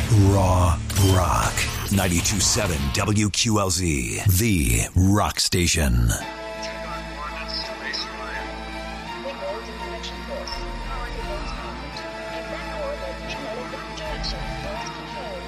Raw Rock. 92.7 WQLZ, the rock station. Take on coordinates to base 5. Make all the connection course.